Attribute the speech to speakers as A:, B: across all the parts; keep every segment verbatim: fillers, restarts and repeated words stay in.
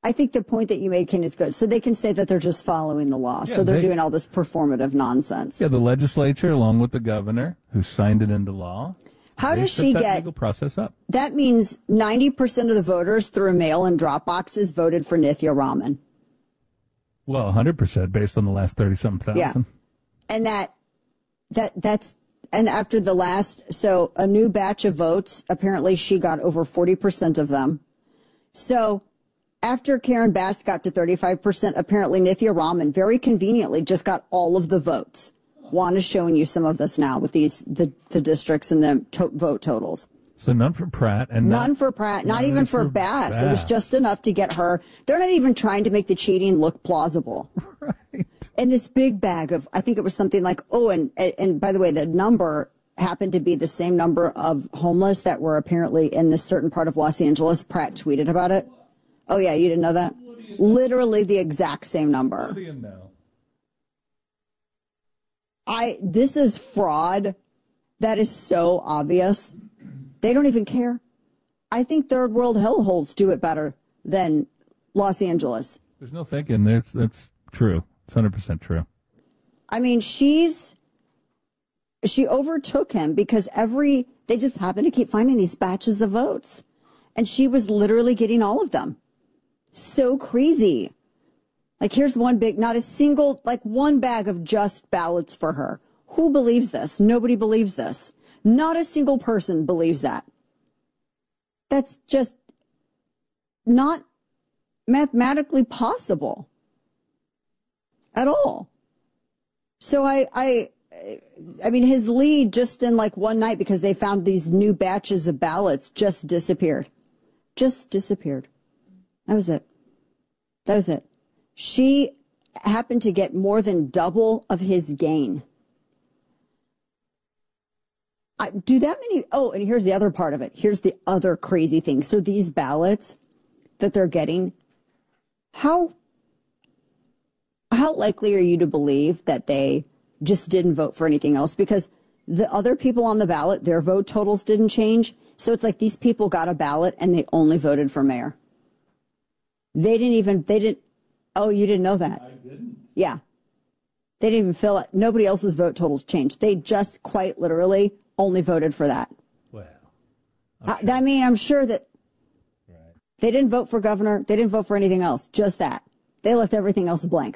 A: I think the point that you made, Ken, is good. So they can say that they're just following the law.
B: Yeah,
A: so they're
B: they,
A: doing all this performative nonsense.
B: Yeah, the legislature, along with the governor, who signed it into law.
A: How does she
B: that
A: get
B: legal process up?
A: That means ninety percent of the voters through mail and drop boxes voted for Nithya Raman.
B: Well, one hundred percent based on the last thirty-something thousand.
A: Yeah. And that, that, that's, and after the last, so a new batch of votes, apparently she got over forty percent of them. So after Karen Bass got to thirty-five percent, apparently Nithya Raman very conveniently just got all of the votes. Juan is showing you some of this now with these, the, the districts and the to- vote totals.
B: So none for Pratt and
A: none
B: not,
A: for Pratt, not even for, for Bass.
B: Bass.
A: It was just enough to get her. They're not even trying to make the cheating look plausible.
B: Right.
A: And this big bag of, I think it was something like, oh, and and by the way, the number happened to be the same number of homeless that were apparently in this certain part of Los Angeles. Pratt tweeted about it. Oh yeah, you didn't know that? Literally the exact same number.
B: What do you know?
A: I, this is fraud. That is so obvious. They don't even care. I think third world hellholes do it better than Los Angeles.
B: There's no thinking. That's, that's true. It's one hundred percent true.
A: I mean, she's, she overtook him because every, they just happen to keep finding these batches of votes. And she was literally getting all of them. So crazy. Like, here's one big, not a single, like one bag of just ballots for her. Who believes this? Nobody believes this. Not a single person believes that. That's just not mathematically possible at all. So I, I, I mean, his lead just in like one night, because they found these new batches of ballots, just disappeared. Just disappeared. That was it. That was it. She happened to get more than double of his gain. I, do that many? Oh, and here's the other part of it. Here's the other crazy thing. So these ballots that they're getting, how, how likely are you to believe that they just didn't vote for anything else? Because the other people on the ballot, their vote totals didn't change. So it's like these people got a ballot and they only voted for mayor. They didn't even, they didn't, oh, you didn't know that?
B: I didn't.
A: Yeah. They didn't even fill it. Nobody else's vote totals changed. They just quite literally only voted for that.
B: Well,
A: uh, sure. I mean, I'm sure that
B: right.
A: They didn't vote for governor. They didn't vote for anything else. Just that. They left everything else blank.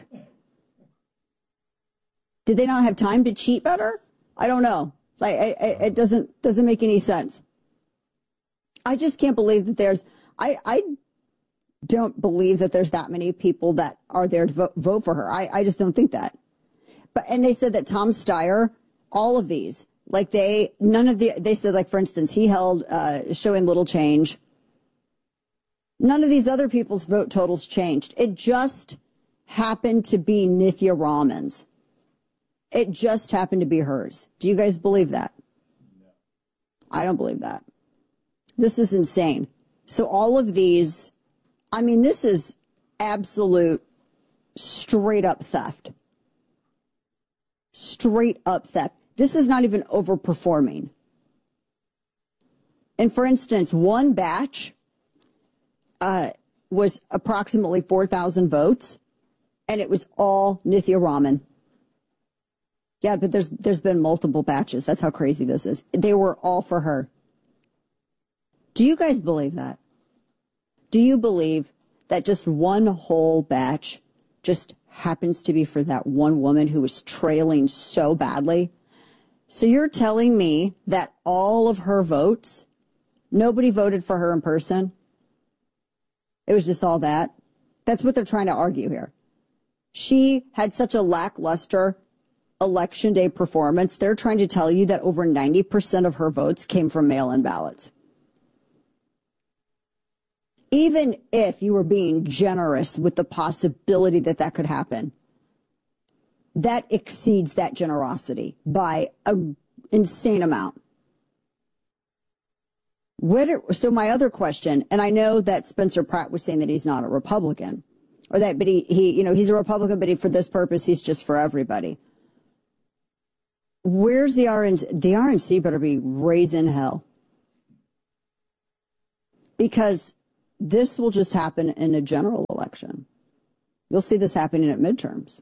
A: Did they not have time to cheat better? I don't know. Like, I, I, it doesn't doesn't make any sense. I just can't believe that there's. I I don't believe that there's that many people that are there to vote, vote for her. I I just don't think that. But and they said that Tom Steyer, all of these, like they none of the they said, like, for instance, he held uh, showing little change. None of these other people's vote totals changed. It just happened to be Nithya Raman's. It just happened to be hers. Do you guys believe that? No. I don't believe that. This is insane. So all of these, I mean, this is absolute straight up theft. Straight up theft. This is not even overperforming. And for instance, one batch uh, was approximately four thousand votes, and it was all Nithya Raman. Yeah, but there's there's been multiple batches. That's how crazy this is. They were all for her. Do you guys believe that? Do you believe that just one whole batch just happens to be for that one woman who was trailing so badly? So you're telling me that all of her votes, nobody voted for her in person? It was just all that? That's what they're trying to argue here. She had such a lackluster election day performance. They're trying to tell you that over ninety percent of her votes came from mail-in ballots. Even if you were being generous with the possibility that that could happen, that exceeds that generosity by an insane amount. What are, so my other question, and I know that Spencer Pratt was saying that he's not a Republican, or that, but he, he you know, he's a Republican, but he, for this purpose, he's just for everybody. Where's the R N C? The R N C better be raising hell. Because this will just happen in a general election. You'll see this happening at midterms.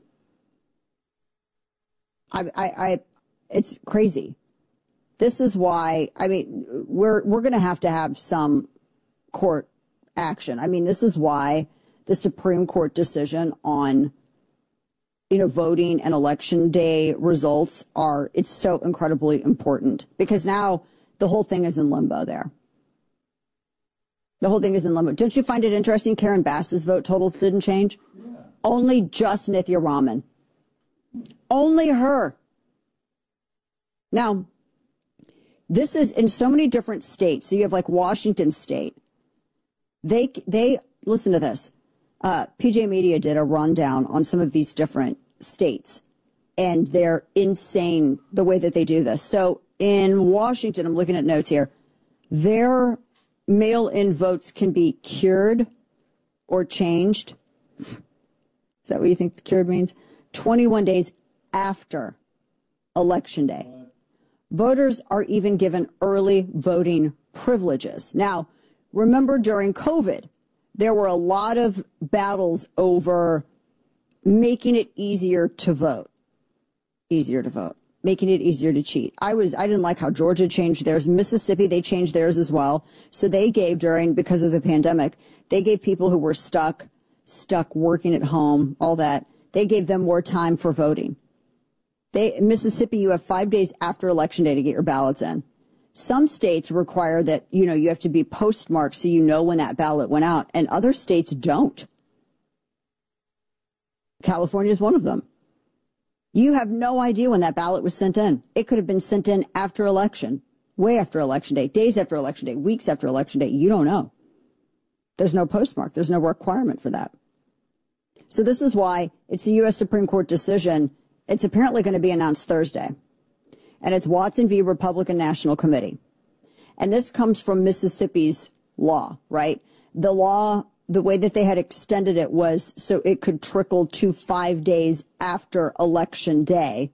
A: I, I, I it's crazy. This is why, I mean, we're, we're going to have to have some court action. I mean, this is why the Supreme Court decision on, you know, voting and election day results are, it's so incredibly important, because now the whole thing is in limbo there. The whole thing is in limbo. Don't you find it interesting? Karen Bass's vote totals didn't change. Yeah. Only just Nithya Raman. Only her. Now, this is in so many different states. So you have like Washington State. They, they, listen to this. Uh, P J Media did a rundown on some of these different states, and they're insane the way that they do this. So in Washington, I'm looking at notes here, their mail-in votes can be cured or changed. Is that what you think cured means? twenty-one days after Election Day. Voters are even given early voting privileges. Now, remember during COVID, there were a lot of battles over making it easier to vote. Easier to vote. Making it easier to cheat. I was, I didn't like how Georgia changed theirs. Mississippi, they changed theirs as well. So they gave during, because of the pandemic, they gave people who were stuck, stuck working at home, all that, they gave them more time for voting. They, in Mississippi, you have five days after Election Day to get your ballots in. Some states require that, you know, you have to be postmarked so you know when that ballot went out, and other states don't. California is one of them. You have no idea when that ballot was sent in. It could have been sent in after election, way after Election Day, days after Election Day, weeks after Election Day. You don't know. There's no postmark. There's no requirement for that. So this is why it's the U S Supreme Court decision. It's apparently going to be announced Thursday. And it's Watson v. Republican National Committee. And this comes from Mississippi's law, right? The law, the way that they had extended it was so it could trickle to five days after Election Day,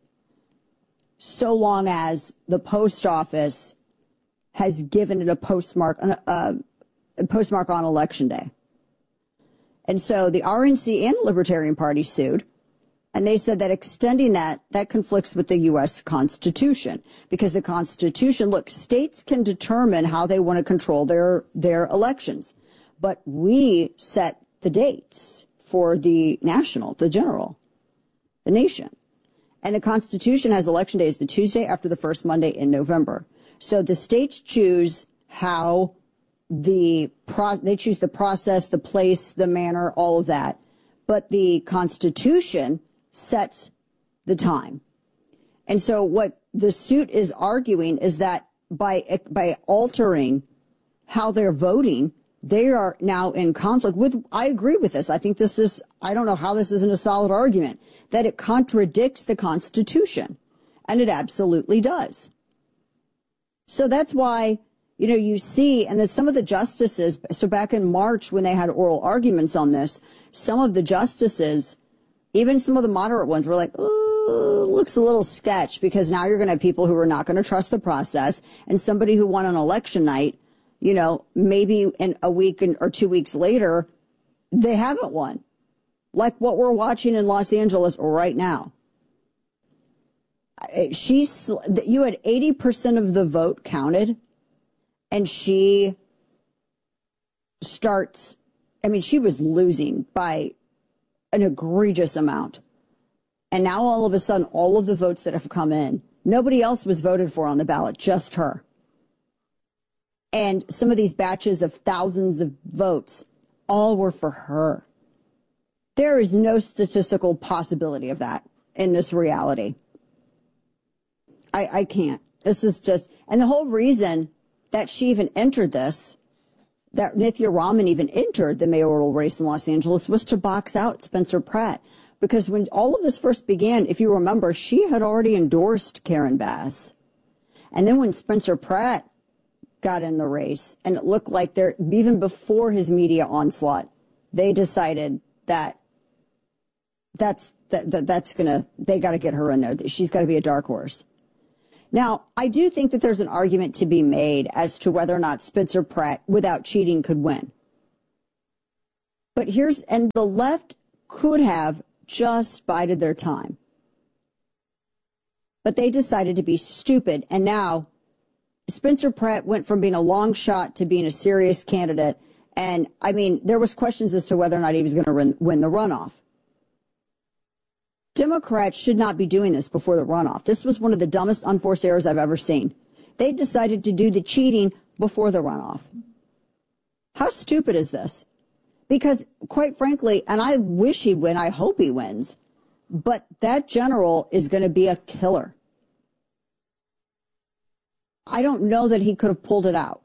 A: so long as the post office has given it a postmark, uh, a postmark on Election Day. And so the R N C and the Libertarian Party sued. And they said that extending that, that conflicts with the U S Constitution, because the Constitution, look, states can determine how they want to control their, their elections, but we set the dates for the national, the general, the nation. And the Constitution has election days the Tuesday after the first Monday in November. So the states choose how the, pro- they choose the process, the place, the manner, all of that. But the Constitution sets the time. And so what the suit is arguing is that by by altering how they're voting, they are now in conflict with, I agree with this. I think this is, I don't know how this isn't a solid argument, that it contradicts the Constitution. And it absolutely does. So that's why, you know, you see, and then some of the justices, so back in March when they had oral arguments on this, some of the justices, even some of the moderate ones, were like, oh, looks a little sketch, because now you're going to have people who are not going to trust the process, and somebody who won on election night, you know, maybe in a week or two weeks later, they haven't won. Like what we're watching in Los Angeles right now. She's, you had eighty percent of the vote counted, and she starts, I mean, she was losing by an egregious amount. And now all of a sudden, all of the votes that have come in, nobody else was voted for on the ballot, just her. And some of these batches of thousands of votes, all were for her. There is no statistical possibility of that in this reality. I, I can't. This is just, and the whole reason that she even entered this, that Nithya Raman even entered the mayoral race in Los Angeles, was to box out Spencer Pratt. Because when all of this first began, if you remember, she had already endorsed Karen Bass. And then when Spencer Pratt got in the race, and it looked like they're, even before his media onslaught, they decided that that's, that, that that's gonna, they gotta get her in there. She's gotta be a dark horse. Now, I do think that there's an argument to be made as to whether or not Spencer Pratt, without cheating, could win. But here's, and the left could have just bided their time. But they decided to be stupid. And now Spencer Pratt went from being a long shot to being a serious candidate. And I mean, there was questions as to whether or not he was going to win the runoff. Democrats should not be doing this before the runoff. This was one of the dumbest unforced errors I've ever seen. They decided to do the cheating before the runoff. How stupid is this? Because, quite frankly, and I wish he win, I hope he wins, but that general is going to be a killer. I don't know that he could have pulled it out,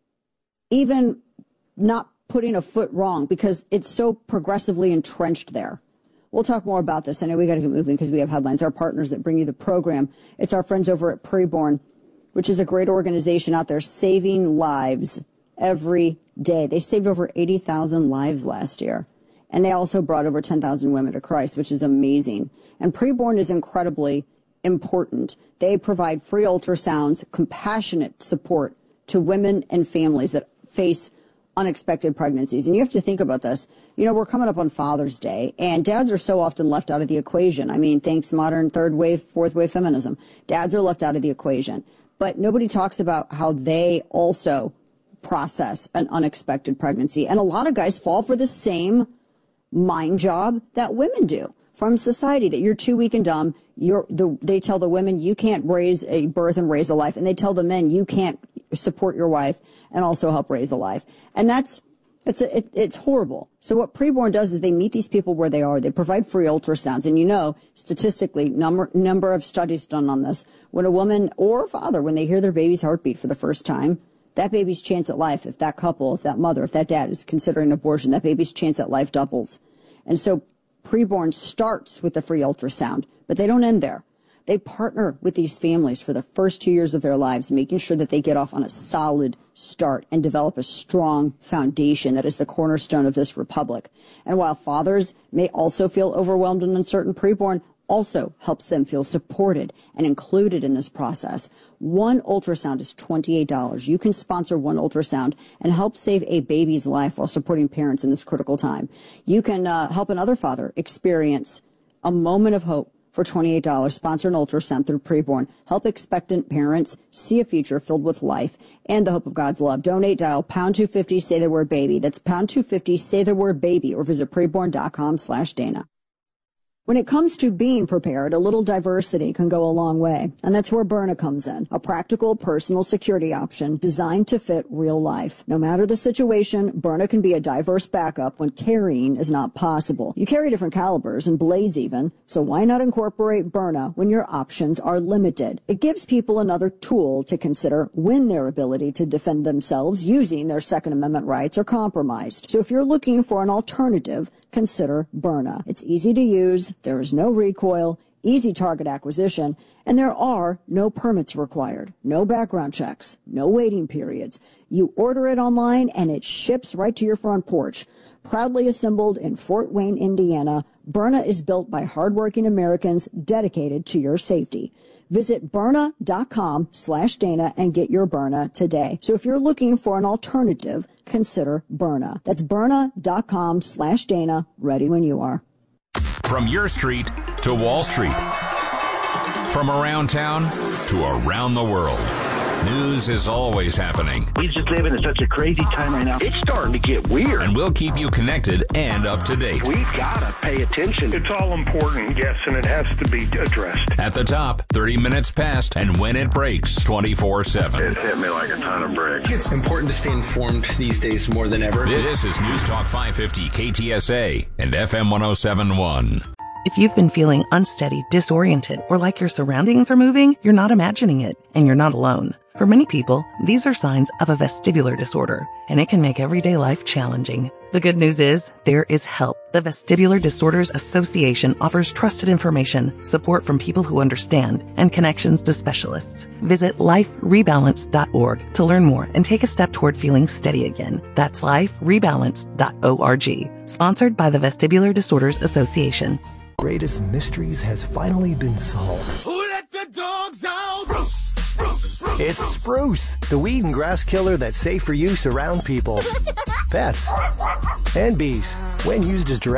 A: even not putting a foot wrong, because it's so progressively entrenched there. We'll talk more about this. I know we got to get moving because we have headlines. Our partners that bring you the program. It's our friends over at Preborn, which is a great organization out there saving lives every day. They saved over eighty thousand lives last year. And they also brought over ten thousand women to Christ, which is amazing. And Preborn is incredibly important. They provide free ultrasounds, compassionate support to women and families that face unexpected pregnancies. And you have to think about this. You know, we're coming up on Father's Day, and dads are so often left out of the equation. I mean, thanks modern third wave, fourth wave feminism. Dads are left out of the equation. But nobody talks about how they also process an unexpected pregnancy. And a lot of guys fall for the same mind job that women do from society, that you're too weak and dumb. You're the, they tell the women you can't raise a birth and raise a life. And they tell the men you can't support your wife and also help raise a life. And that's, it's, a, it, it's horrible. So what Preborn does is they meet these people where they are. They provide free ultrasounds. And you know, statistically, number, number of studies done on this, when a woman or a father, when they hear their baby's heartbeat for the first time, that baby's chance at life, if that couple, if that mother, if that dad is considering abortion, that baby's chance at life doubles. And so Preborn starts with the free ultrasound, but they don't end there. They partner with these families for the first two years of their lives, making sure that they get off on a solid start and develop a strong foundation that is the cornerstone of this republic. And while fathers may also feel overwhelmed and uncertain, Preborn also helps them feel supported and included in this process. One ultrasound is twenty-eight dollars. You can sponsor one ultrasound and help save a baby's life while supporting parents in this critical time. You can uh, help another father experience a moment of hope for twenty-eight dollars. Sponsor an ultrasound through Preborn. Help expectant parents see a future filled with life and the hope of God's love. Donate, dial pound two fifty, say the word baby. That's pound two fifty, say the word baby, or visit preborn.com slash Dana. When it comes to being prepared, a little diversity can go a long way. And that's where Byrna comes in, a practical personal security option designed to fit real life. No matter the situation, Byrna can be a diverse backup when carrying is not possible. You carry different calibers and blades even, so why not incorporate Byrna when your options are limited? It gives people another tool to consider when their ability to defend themselves using their Second Amendment rights are compromised. So if you're looking for an alternative, consider Byrna. It's easy to use, there is no recoil, easy target acquisition, and there are no permits required, no background checks, no waiting periods. You order it online and it ships right to your front porch. Proudly assembled in Fort Wayne, Indiana, Byrna is built by hardworking Americans dedicated to your safety. Visit Byrna.com slash Dana and get your Byrna today. So if you're looking for an alternative, consider Byrna. That's Byrna.com slash Dana. Ready when you are.
C: From your street to Wall Street. From around town to around the world. News is always happening.
D: We just live in such a crazy time right now. It's starting to get weird.
C: And we'll keep you connected and up to date.
D: We've got to pay attention.
E: It's all important, yes, and it has to be addressed.
C: At the top, thirty minutes past, and when it breaks, twenty-four seven.
E: It hit me like a ton of bricks.
F: It's important to stay informed these days more than ever.
C: This is News Talk five fifty K T S A and F M one oh seven point one.
G: If you've been feeling unsteady, disoriented, or like your surroundings are moving, you're not imagining it, and you're not alone. For many people, these are signs of a vestibular disorder, and it can make everyday life challenging. The good news is, there is help. The Vestibular Disorders Association offers trusted information, support from people who understand, and connections to specialists. Visit life rebalance dot org to learn more and take a step toward feeling steady again. That's life rebalance dot org. Sponsored by the Vestibular Disorders Association.
H: Greatest mysteries has finally been solved.
I: Who let the dogs out? Spruce, spruce, spruce.
H: It's Spruce, the weed and grass killer that's safe for use around people. pets, and bees. When used as direct